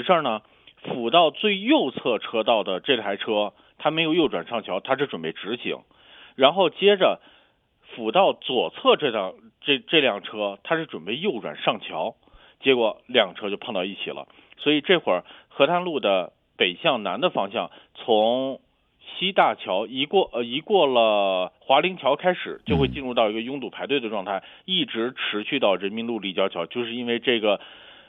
事呢？辅道最右侧车道的这台车，它没有右转上桥，它是准备直行，然后接着辅道左侧这辆车，它是准备右转上桥，结果两车就碰到一起了。所以这会儿河滩路的北向南的方向，从西大桥移过了华林桥开始，就会进入到一个拥堵排队的状态，一直持续到人民路立交桥，就是因为这个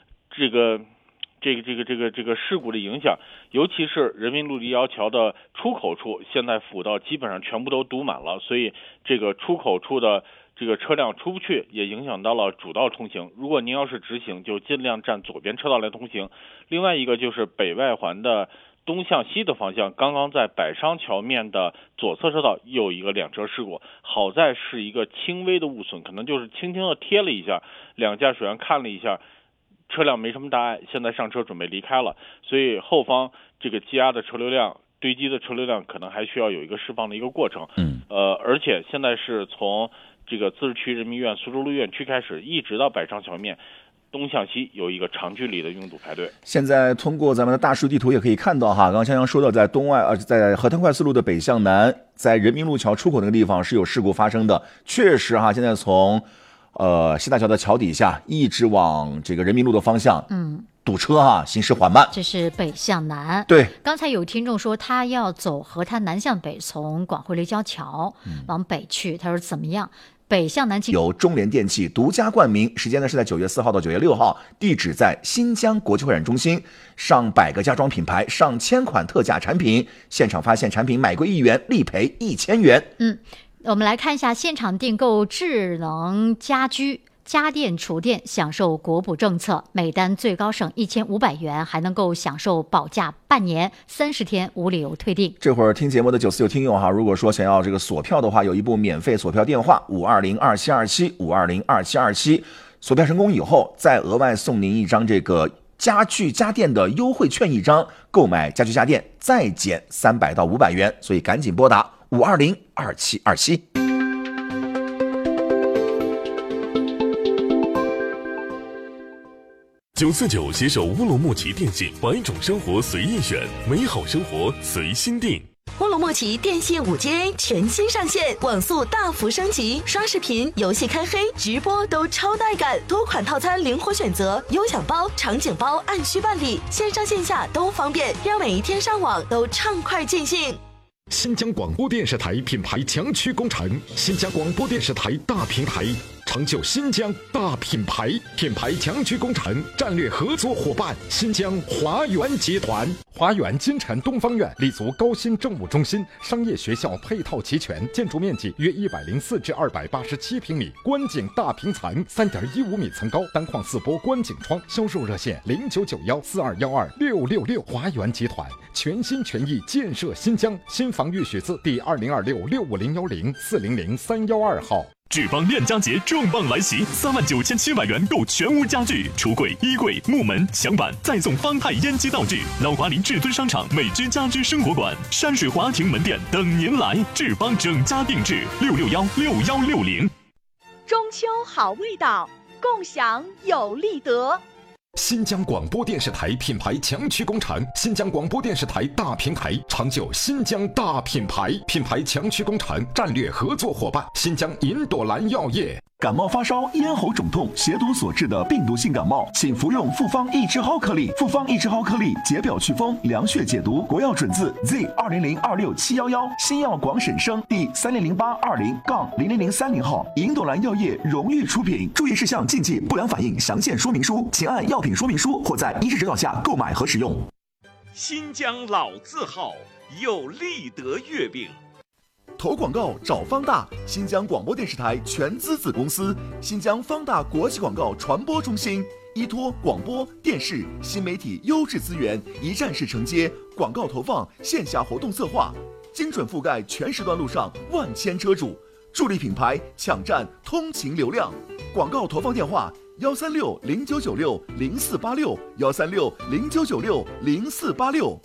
事故的影响，尤其是人民路立交桥的出口处，现在辅道基本上全部都堵满了，所以这个出口处的这个车辆出不去，也影响到了主道通行。如果您要是直行，就尽量占左边车道来通行。另外一个就是北外环的东向西的方向，刚刚在百商桥面的左侧车道又有一个两车事故，好在是一个轻微的误损，可能就是轻轻的贴了一下，两驾驶员看了一下，车辆没什么大碍，现在上车准备离开了，所以后方这个积压的车流量、堆积的车流量可能还需要有一个释放的一个过程。而且现在是从这个自治区人民医院苏州路院区开始，一直到百商桥面，东向西有一个长距离的拥堵排队。 现在通过咱们的大数地图也可以看到哈，刚刚香香说到，在河滩快速路的北向南，在人民路桥出口那个地方是有事故发生的。确实哈，现在从西大桥的桥底下一直往这个人民路的方向，堵车哈，行驶缓慢。 这是北向南。 对， 刚才有听众说他要走河滩南向北，从广汇立交桥往北去，他说怎么样？北向南由中联电器独家冠名，时间呢是在9月4号到9月6号，地址在新疆国际会展中心，上百个家装品牌，上千款特价产品，现场发现产品买贵1元，立赔1000元。 我们来看一下，现场订购智能家居、家电、厨电享受国补政策，每单最高省1500元，还能够享受保价半年，30天无理由退订。 这会儿听节目的949听友哈，如果说想要这个锁票的话，有一部免费锁票电话5202727，5202727，锁票成功以后，再额外送您一张这个家具家电的优惠券一张，购买家具家电再减300到500元，所以赶紧拨打5202727。 949携手乌鲁木齐电信，100种生活随意选，美好生活随心定。 乌鲁木齐电信5G全新上线，网速大幅升级，刷视频、游戏开黑、直播都超带感，多款套餐灵活选择，优享包、场景包按需办理，线上线下都方便，让每一天上网都畅快尽兴。 新疆广播电视台品牌强驱工程，新疆广播电视台大平台，成就新疆大品牌，品牌强驱工程战略合作伙伴新疆华源集团。华源金城东方院立足高新政务中心，商业学校配套齐全，建筑面积约104至287平米，观景大平层，3.15米层高，单框4波观景窗。销售热线099142126666。华源集团全心全意建设新疆，新房预许字第2026650104003112号。 志邦链家节重磅来袭，39700元购全屋家具、橱柜、衣柜、木门、墙板，再送方太烟机道具。老华林至尊商场美居家居生活馆、山水华庭门店等您来。志邦整家定制6616160。 中秋好味道，共享有利得。 新疆广播电视台品牌强驱工程，新疆广播电视台大平台，成就新疆大品牌，品牌强驱工程战略合作伙伴新疆银朵兰药业。 感冒发烧、咽喉肿痛、血毒所致的病毒性感冒，请服用复方益智蒿颗粒。复方益智蒿颗粒解表祛风、凉血解毒，国药准字 Z20026711，新药广审生第300820-0030号，银朵兰药业荣誉出品。注意事项禁忌、不良反应详见说明书，请按药品说明书或在医师指导下购买和使用。 新疆老字号有利得月饼。 投广告找方大，新疆广播电视台全资子公司，新疆方大国际广告传播中心，依托广播电视新媒体优质资源，一站式承接广告投放、线下活动策划，精准覆盖全时段路上万千车主，助力品牌抢占通勤流量。广告投放电话13609960486，13609960486。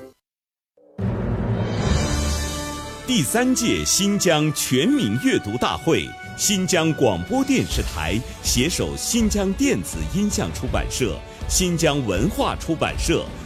第3届新疆全民阅读大会，新疆广播电视台携手新疆电子音像出版社、新疆文化出版社